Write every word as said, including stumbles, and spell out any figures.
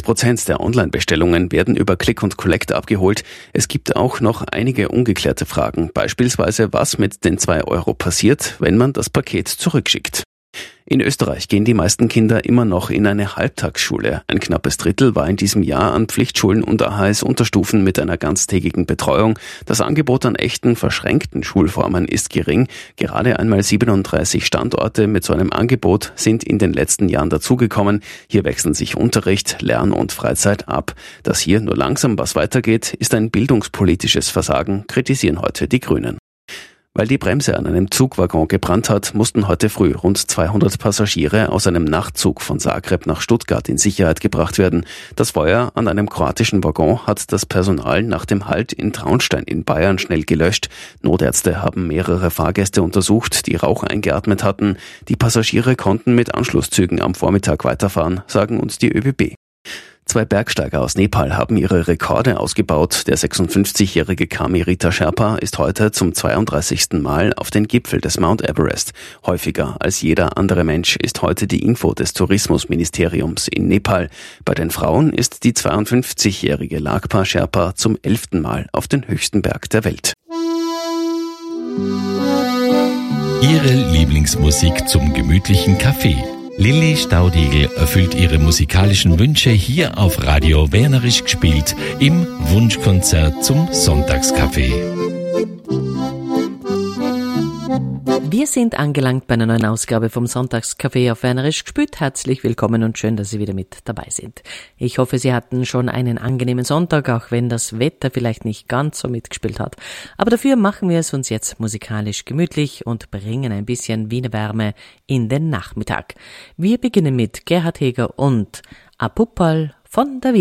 sechs Prozent der Online-Bestellungen werden über Click und Collect abgeholt. Es gibt auch noch einige ungeklärte Fragen, beispielsweise was mit den zwei Euro passiert, wenn man das Paket zurückschickt. In Österreich gehen die meisten Kinder immer noch in eine Halbtagsschule. Ein knappes Drittel war in diesem Jahr an Pflichtschulen und A H S-Unterstufen mit einer ganztägigen Betreuung. Das Angebot an echten, verschränkten Schulformen ist gering. Gerade einmal siebenunddreißig Standorte mit so einem Angebot sind in den letzten Jahren dazugekommen. Hier wechseln sich Unterricht, Lern- und Freizeit ab. Dass hier nur langsam was weitergeht, ist ein bildungspolitisches Versagen, kritisieren heute die Grünen. Weil die Bremse an einem Zugwaggon gebrannt hat, mussten heute früh rund zweihundert Passagiere aus einem Nachtzug von Zagreb nach Stuttgart in Sicherheit gebracht werden. Das Feuer an einem kroatischen Waggon hat das Personal nach dem Halt in Traunstein in Bayern schnell gelöscht. Notärzte haben mehrere Fahrgäste untersucht, die Rauch eingeatmet hatten. Die Passagiere konnten mit Anschlusszügen am Vormittag weiterfahren, sagen uns die ÖBB. Zwei Bergsteiger aus Nepal haben ihre Rekorde ausgebaut. Der sechsundfünfzigjährige Kami Rita Sherpa ist heute zum zweiunddreißigsten Mal auf den Gipfel des Mount Everest. Häufiger als jeder andere Mensch ist heute die Info des Tourismusministeriums in Nepal. Bei den Frauen ist die zweiundfünfzigjährige Lakpa Sherpa zum elften Mal auf den höchsten Berg der Welt. Ihre Lieblingsmusik zum gemütlichen Kaffee. Lilly Staudigl erfüllt ihre musikalischen Wünsche hier auf Radio Wernerisch gespielt im Wunschkonzert zum Sonntagskaffee. Wir sind angelangt bei einer neuen Ausgabe vom Sonntagscafé auf Wernerisch gespielt. Herzlich willkommen und schön, dass Sie wieder mit dabei sind. Ich hoffe, Sie hatten schon einen angenehmen Sonntag, auch wenn das Wetter vielleicht nicht ganz so mitgespielt hat. Aber dafür machen wir es uns jetzt musikalisch gemütlich und bringen ein bisschen Wiener Wärme in den Nachmittag. Wir beginnen mit Gerhard Heger und A Puppal von der Wien.